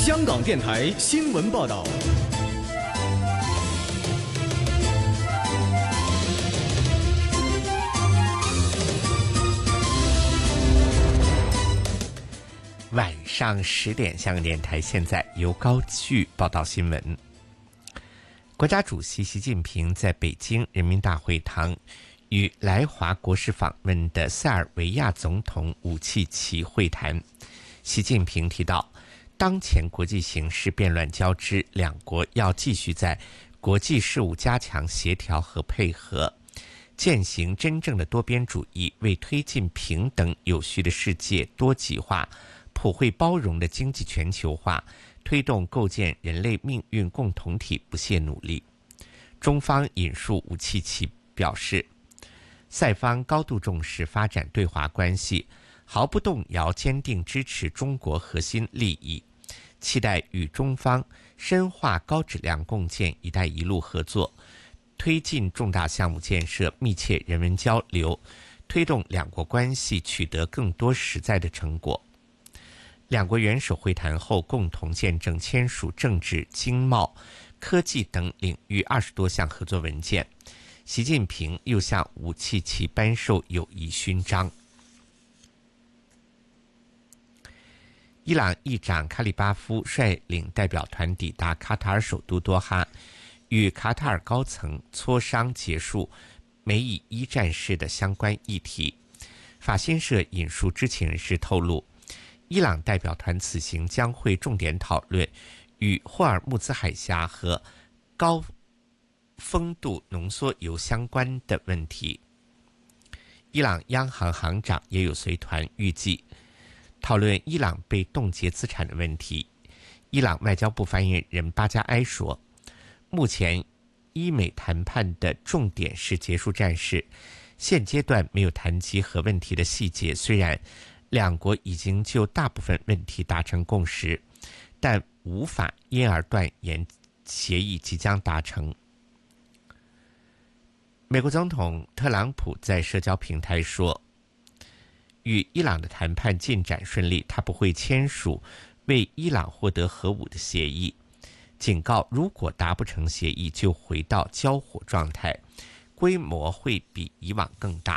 香港电台新闻报道。 晚上10点，香港电台现在由高旭报道新闻。国家主席习近平在北京人民大会堂与来华国事访问的塞尔维亚总统武契奇会谈。习近平提到，当前国际形势变乱交织，两国要继续在国际事务加强协调和配合，践行真正的多边主义，为推进平等有序的世界多极化、普惠包容的经济全球化，推动构建人类命运共同体不懈努力。中方引述武契奇表示，塞方高度重视发展对华关系，毫不动摇坚定支持中国核心利益，期待与中方深化高质量共建“一带一路”合作，推进重大项目建设，密切人文交流，推动两国关系取得更多实在的成果。两国元首会谈后，共同见证签署政治、经贸、科技等领域20多项合作文件。习近平又向武契奇颁授友谊勋章。伊朗议长卡里巴夫率领代表团抵达卡塔尔首都多哈，与卡塔尔高层磋商结束美以一战事的相关议题。法新社引述知情人士透露，伊朗代表团此行将会重点讨论与霍尔木兹海峡和高丰度浓缩铀相关的问题。伊朗央行行长也有随团，预计讨论伊朗被冻结资产的问题。伊朗外交部发言人巴加埃说，目前伊美谈判的重点是结束战事，现阶段没有谈及核问题的细节，虽然两国已经就大部分问题达成共识，但无法因而断言协议即将达成。美国总统特朗普在社交平台说，与伊朗的谈判进展顺利，他不会签署为伊朗获得核武的协议，警告如果达不成协议，就回到交火状态，规模会比以往更大。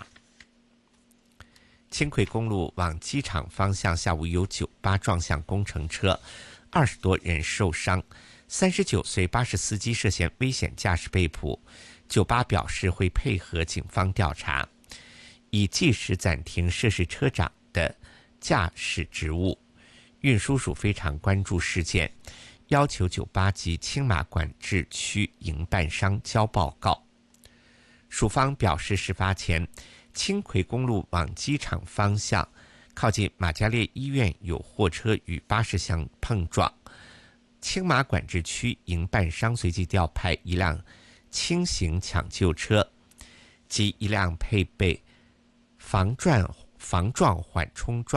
轻轨公路往机场方向下午有酒吧撞向工程车，20多人受伤，39岁巴士司机涉嫌危险驾驶被捕。酒吧表示会配合警方调查，已即时暂停涉事车长的驾驶职务。运输署非常关注事件，要求酒吧及青马管制区营办商交报告。署方表示，事发前轻轨公路往机场方向靠近马加列医院有货车与巴士相碰撞，青马管制区营办商随即调派一辆轻型抢救车及一辆配备防撞缓冲装